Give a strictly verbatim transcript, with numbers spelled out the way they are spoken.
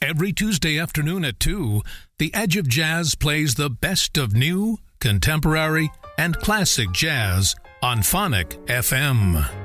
Every Tuesday afternoon at two, The Edge of Jazz plays the best of new, contemporary, and classic jazz on Phonic F M.